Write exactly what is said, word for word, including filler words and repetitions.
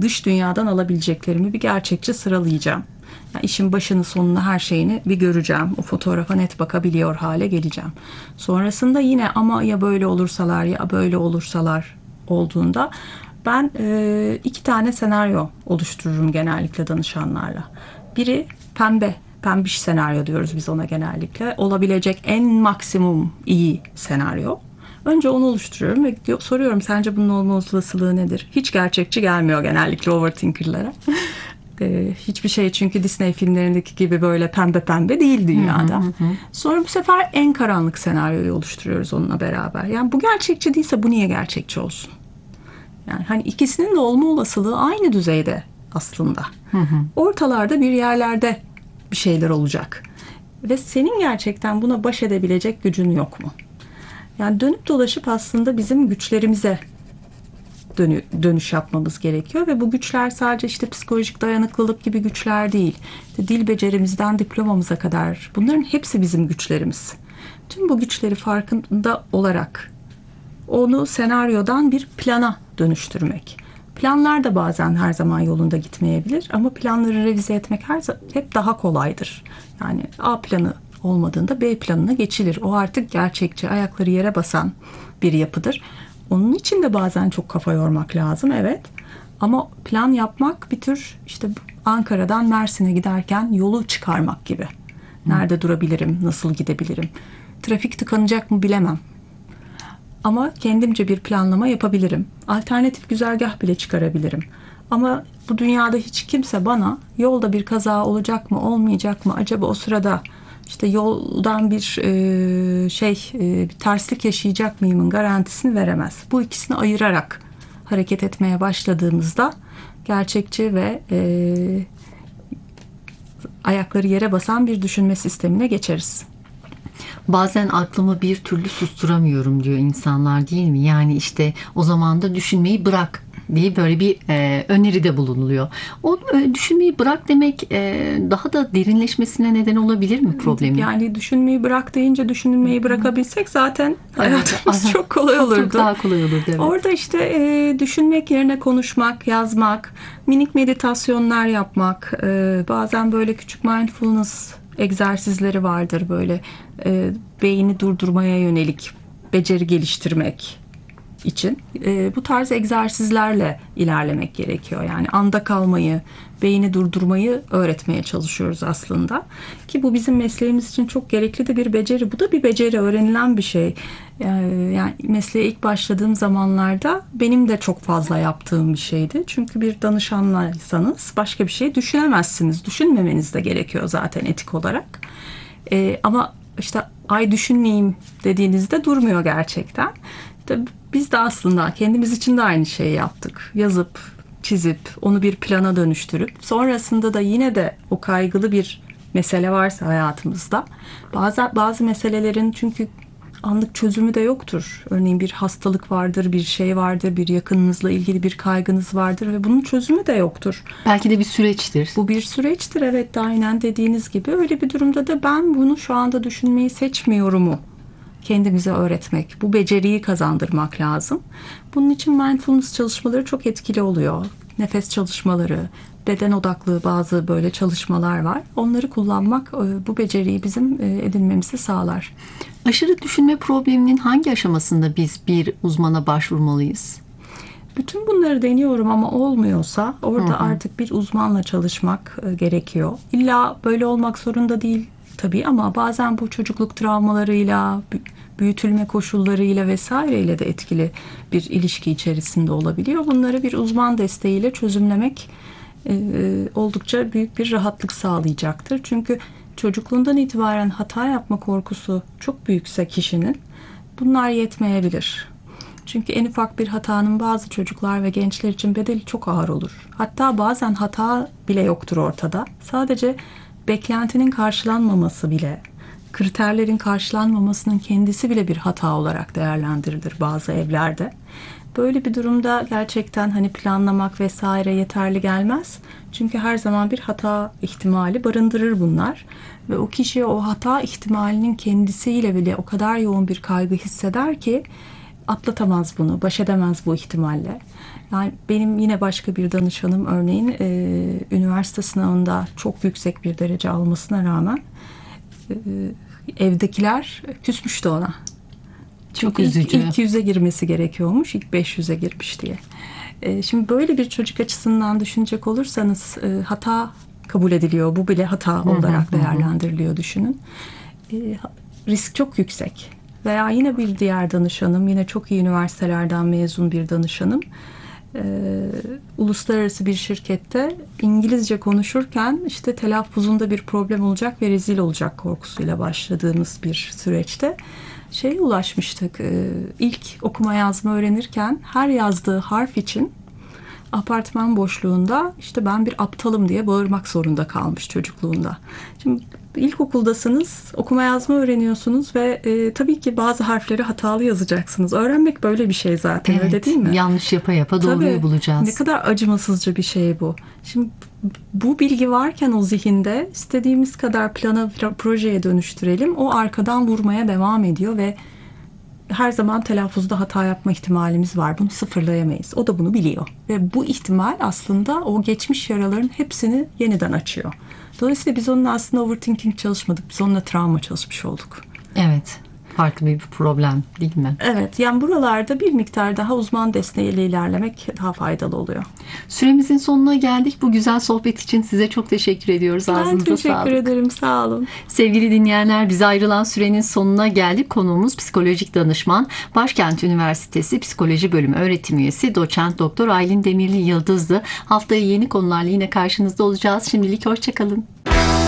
dış dünyadan alabileceklerimi bir gerçekçi sıralayacağım. Yani işin başını sonunu her şeyini bir göreceğim. O fotoğrafa net bakabiliyor hale geleceğim. Sonrasında yine ama ya böyle olursalar ya böyle olursalar olduğunda ben e, iki tane senaryo oluştururum genellikle danışanlarla. Biri pembe, pembiş senaryo diyoruz biz ona genellikle. Olabilecek en maksimum iyi senaryo. Önce onu oluşturuyorum ve soruyorum sence bunun olma olasılığı nedir? Hiç gerçekçi gelmiyor genellikle overthinker'lara. Hiçbir şey çünkü Disney filmlerindeki gibi böyle pembe pembe değil dünyada. Hı hı hı. Sonra bu sefer en karanlık senaryoyu oluşturuyoruz onunla beraber. Yani bu gerçekçi değilse bu niye gerçekçi olsun? Yani hani ikisinin de olma olasılığı aynı düzeyde aslında. Hı hı. Ortalarda bir yerlerde bir şeyler olacak. Ve senin gerçekten buna baş edebilecek gücün yok mu? Yani dönüp dolaşıp aslında bizim güçlerimize dönüş yapmamız gerekiyor ve bu güçler sadece işte psikolojik dayanıklılık gibi güçler değil. İşte dil becerimizden diplomamıza kadar bunların hepsi bizim güçlerimiz. Tüm bu güçleri farkında olarak onu senaryodan bir plana dönüştürmek. Planlar da bazen her zaman yolunda gitmeyebilir ama planları revize etmek her hep daha kolaydır. Yani A planı olmadığında B planına geçilir. O artık gerçekçi, ayakları yere basan bir yapıdır. Onun için de bazen çok kafa yormak lazım, evet. Ama plan yapmak bir tür işte Ankara'dan Mersin'e giderken yolu çıkarmak gibi. Nerede durabilirim, nasıl gidebilirim? Trafik tıkanacak mı bilemem. Ama kendimce bir planlama yapabilirim. Alternatif güzergah bile çıkarabilirim. Ama bu dünyada hiç kimse bana yolda bir kaza olacak mı, olmayacak mı? Acaba o sırada işte yoldan bir e, şey, e, bir terslik yaşayacak mıyımın garantisini veremez. Bu ikisini ayırarak hareket etmeye başladığımızda gerçekçi ve e, ayakları yere basan bir düşünme sistemine geçeriz. Bazen aklımı bir türlü susturamıyorum diyor insanlar, değil mi? Yani işte o zaman da düşünmeyi bırak diye böyle bir e, öneride bulunuluyor. O e, düşünmeyi bırak demek e, daha da derinleşmesine neden olabilir mi problemi? Yani düşünmeyi bırak deyince düşünmeyi bırakabilsek zaten hayatımız evet, çok kolay olurdu. Çok daha kolay olurdu. Evet. Orada işte e, düşünmek yerine konuşmak, yazmak, minik meditasyonlar yapmak, e, bazen böyle küçük mindfulness egzersizleri vardır böyle e, beyni durdurmaya yönelik beceri geliştirmek için e, bu tarz egzersizlerle ilerlemek gerekiyor. Yani anda kalmayı, beyni durdurmayı öğretmeye çalışıyoruz aslında. Ki bu bizim mesleğimiz için çok gerekli de bir beceri. Bu da bir beceri, öğrenilen bir şey. Yani, yani mesleğe ilk başladığım zamanlarda benim de çok fazla yaptığım bir şeydi. Çünkü bir danışanlaysanız başka bir şey düşünemezsiniz. Düşünmemeniz de gerekiyor zaten etik olarak. E, ama işte ay düşünmeyeyim dediğinizde durmuyor gerçekten. İşte biz de aslında kendimiz için de aynı şeyi yaptık. Yazıp, çizip, onu bir plana dönüştürüp sonrasında da yine de o kaygılı bir mesele varsa hayatımızda bazı, bazı meselelerin çünkü anlık çözümü de yoktur. Örneğin bir hastalık vardır, bir şey vardır, bir yakınınızla ilgili bir kaygınız vardır ve bunun çözümü de yoktur. Belki de bir süreçtir. Bu bir süreçtir, evet, de aynen dediğiniz gibi. Öyle bir durumda da ben bunu şu anda düşünmeyi seçmiyorumu kendimize öğretmek, bu beceriyi kazandırmak lazım. Bunun için mindfulness çalışmaları çok etkili oluyor. Nefes çalışmaları, beden odaklı bazı böyle çalışmalar var. Onları kullanmak bu beceriyi bizim edinmemizi sağlar. Aşırı düşünme probleminin hangi aşamasında biz bir uzmana başvurmalıyız? Bütün bunları deniyorum ama olmuyorsa orada hı hı. artık bir uzmanla çalışmak gerekiyor. İlla böyle olmak zorunda değil tabii ama bazen bu çocukluk travmalarıyla, büyütülme koşullarıyla vesaireyle de etkili bir ilişki içerisinde olabiliyor. Bunları bir uzman desteğiyle çözümlemek e, oldukça büyük bir rahatlık sağlayacaktır. Çünkü çocukluğundan itibaren hata yapma korkusu çok büyükse kişinin bunlar yetmeyebilir. Çünkü en ufak bir hatanın bazı çocuklar ve gençler için bedeli çok ağır olur. Hatta bazen hata bile yoktur ortada. Sadece beklentinin karşılanmaması bile, kriterlerin karşılanmamasının kendisi bile bir hata olarak değerlendirilir bazı evlerde. Böyle bir durumda gerçekten hani planlamak vesaire yeterli gelmez. Çünkü her zaman bir hata ihtimali barındırır bunlar. Ve o kişi o hata ihtimalinin kendisiyle bile o kadar yoğun bir kaygı hisseder ki atlatamaz bunu, baş edemez bu ihtimalle. Yani benim yine başka bir danışanım örneğin e, üniversite sınavında çok yüksek bir derece almasına rağmen e, evdekiler küsmüştü ona. Çok ilk, üzücü. ilk yüze girmesi gerekiyormuş, ilk beş yüze girmiş diye. E, şimdi böyle bir çocuk açısından düşünecek olursanız e, hata kabul ediliyor. Bu bile hata olarak değerlendiriliyor düşünün. E, risk çok yüksek. Veya yine bir diğer danışanım, yine çok iyi üniversitelerden mezun bir danışanım. E, uluslararası bir şirkette İngilizce konuşurken işte telaffuzunda bir problem olacak ve rezil olacak korkusuyla başladığımız bir süreçte şeye ulaşmıştık. E, ilk okuma yazma öğrenirken her yazdığı harf için apartman boşluğunda işte ben bir aptalım diye bağırmak zorunda kalmış çocukluğunda. Şimdi ilkokuldasınız, okuma yazma öğreniyorsunuz ve e, tabii ki bazı harfleri hatalı yazacaksınız. Öğrenmek böyle bir şey zaten, Evet, öyle değil mi? yanlış yapa yapa doğruyu Tabii, bulacağız. ne kadar acımasızca bir şey bu. Şimdi bu bilgi varken o zihinde istediğimiz kadar plana, projeye dönüştürelim. O arkadan vurmaya devam ediyor ve her zaman telaffuzda hata yapma ihtimalimiz var. Bunu sıfırlayamayız. O da bunu biliyor. Ve bu ihtimal aslında o geçmiş yaraların hepsini yeniden açıyor. Dolayısıyla biz onunla aslında overthinking çalışmadık. Biz onunla travma çalışmış olduk. Evet. Farklı bir problem değil mi? Evet. Yani buralarda bir miktar daha uzman desteğiyle ilerlemek daha faydalı oluyor. Süremizin sonuna geldik. Bu güzel sohbet için size çok teşekkür ediyoruz. Ben Ağzınıza teşekkür sağlık. ederim. Sağ olun. Sevgili dinleyenler, bize ayrılan sürenin sonuna geldik. Konuğumuz psikolojik danışman, Başkent Üniversitesi Psikoloji Bölümü öğretim üyesi doçent doktor Aylin Demirli Yıldız'dı. Haftaya yeni konularla yine karşınızda olacağız. Şimdilik hoşça kalın.